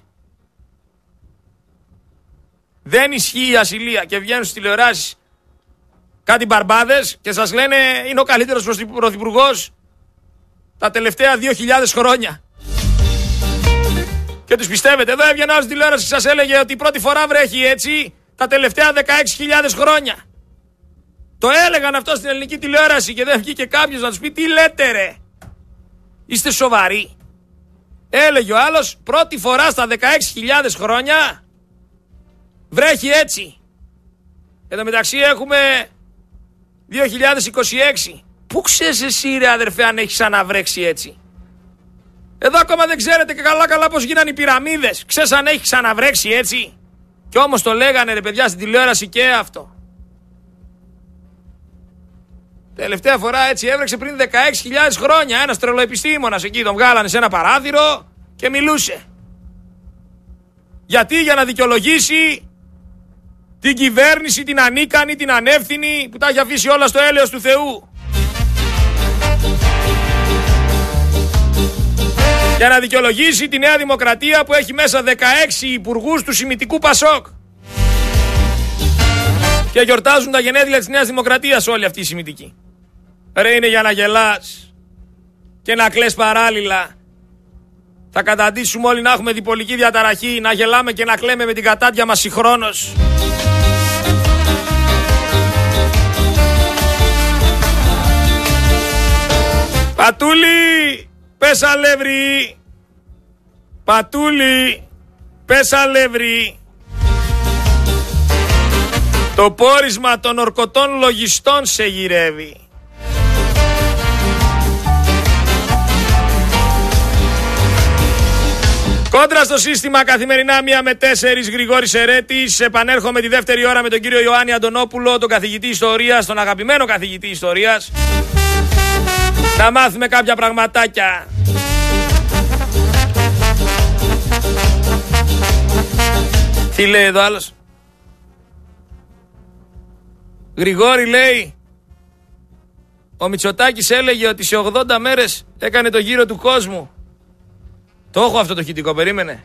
Δεν ισχύει η ασυλία και βγαίνουν στις τηλεοράσεις κάτι μπαρμπάδες και σας λένε είναι ο καλύτερος πρωθυπουργός τα τελευταία δύο χιλιάδες χρόνια. Και τους πιστεύετε. Εδώ έβγαινε άλλος τηλεόραση και σας έλεγε ότι η πρώτη φορά βρέχει έτσι τα τελευταία δεκαέξι χιλιάδες χρόνια. Το έλεγαν αυτό στην ελληνική τηλεόραση και δεν βγήκε κάποιος να τους πει τι λέτε ρε. Είστε σοβαροί? Έλεγε ο άλλος πρώτη φορά στα δεκαέξι χιλιάδες χρόνια βρέχει έτσι. Εν τω μεταξύ έχουμε δύο χιλιάδες είκοσι έξι. Πού ξέρεις εσύ ρε αδερφέ αν έχει ξαναβρέξει έτσι? Εδώ ακόμα δεν ξέρετε και καλά καλά πως γίνανε οι πυραμίδες. Ξέρεις αν έχει ξαναβρέξει έτσι? Και όμως το λέγανε ρε παιδιά στην τηλεόραση και αυτό. Τελευταία φορά έτσι έβρεξε πριν δεκαέξι χιλιάδες χρόνια. Ένας τρελοεπιστήμονας εκεί τον βγάλανε σε ένα παράθυρο και μιλούσε. Γιατί? Για να δικαιολογήσει την κυβέρνηση, την ανίκανη, την ανεύθυνη που τα έχει αφήσει όλα στο έλεος του Θεού. Για να δικαιολογήσει τη Νέα Δημοκρατία που έχει μέσα δεκαέξι υπουργούς του σημιτικού Πασόκ. Και γιορτάζουν τα γενέθλια της Νέας Δημοκρατίας όλοι αυτοί οι σημιτικοί. Ρε είναι για να γελάς και να κλαις παράλληλα. Θα καταντήσουμε όλοι να έχουμε διπολική διαταραχή, να γελάμε και να κλαίμε με την κατάντια μας συγχρόνως. Πατούλη, πες αλεύρι. Πατούλη, πες αλεύρι. Το πόρισμα των ορκωτών λογιστών σε γυρεύει. Κόντρα στο σύστημα καθημερινά μία με τέσσερις, Γρηγόρης Ερέτης. Επανέρχομαι τη δεύτερη ώρα με τον κύριο Ιωάννη Αντωνόπουλο, τον καθηγητή ιστορίας, τον αγαπημένο καθηγητή ιστορίας. Να μάθουμε κάποια πραγματάκια. Τι λέει εδώ άλλος? Γρηγόρη λέει, ο Μητσοτάκης έλεγε ότι σε ογδόντα μέρες έκανε το γύρο του κόσμου. Το έχω αυτό το χητικό, περίμενε.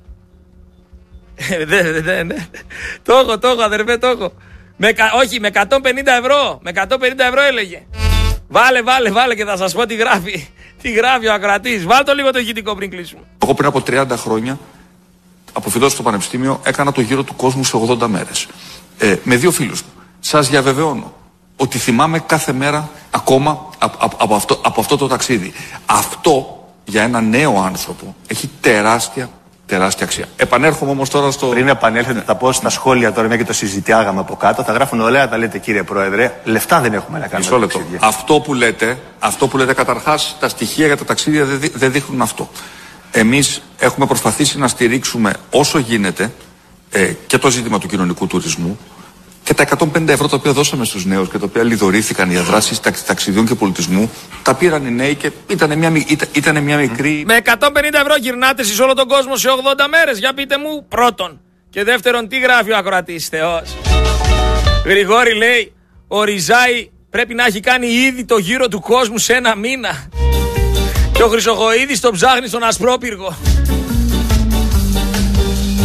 Ναι, ναι, ναι. Το έχω, το έχω αδερφέ, το έχω. Με, όχι, με εκατόν πενήντα ευρώ. Με εκατόν πενήντα ευρώ έλεγε. Βάλε, βάλε, βάλε και θα σας πω τι γράφει. Τι γράφει ο ακροατής. Βάλ το λίγο το ηχητικό πριν κλείσουμε. Εγώ πριν από τριάντα χρόνια, αποφοιτώντας στο πανεπιστήμιο, έκανα το γύρο του κόσμου σε ογδόντα μέρες. Ε, με δύο φίλους μου. Σας διαβεβαιώνω ότι θυμάμαι κάθε μέρα ακόμα από, από, από, αυτό, από αυτό το ταξίδι. Αυτό για ένα νέο άνθρωπο έχει τεράστια, τεράστια αξία. Επανέρχομαι όμως τώρα στο... Πριν επανέλθετε, θα πω στα σχόλια τώρα, μια και το συζητιάγαμε από κάτω, θα γράφουν ωραία, τα λέτε κύριε Πρόεδρε, λεφτά δεν έχουμε να κάνουμε. Μισό λεπτό. Αυτό που λέτε, αυτό που λέτε καταρχάς, τα στοιχεία για τα ταξίδια δεν, δεν δείχνουν αυτό. Εμείς έχουμε προσπαθήσει να στηρίξουμε όσο γίνεται ε, και το ζήτημα του κοινωνικού τουρισμού και τα εκατόν πενήντα ευρώ τα οποία δώσαμε στους νέους και τα οποία λιδωρήθηκαν οι αδράσεις ταξιδιών και πολιτισμού, τα πήραν οι νέοι και ήταν μια, ήταν, ήταν μια μικρή... Με εκατόν πενήντα ευρώ γυρνάτε σε όλο τον κόσμο σε ογδόντα μέρες. Για πείτε μου πρώτον. Και δεύτερον, τι γράφει ο ακροατής Θεός? Γρηγόρη λέει, ο Ριζάη πρέπει να έχει κάνει ήδη το γύρο του κόσμου σε ένα μήνα. Και ο Χρυσοχοΐδης τον ψάχνει στον Ασπρόπυργο.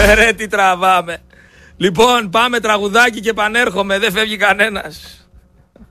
Ρε τι τραβάμε. Λοιπόν, πάμε τραγουδάκι και πανέρχομαι. Δεν φεύγει κανένας.